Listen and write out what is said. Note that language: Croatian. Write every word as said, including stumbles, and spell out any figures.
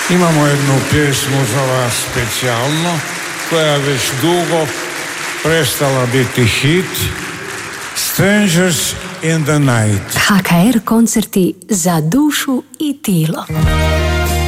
Imamo jednu pjesmu za vas specijalno, koja već dugo prestala biti hit. Strangers in the Night. ha ka er koncerti za dušu i tijelo.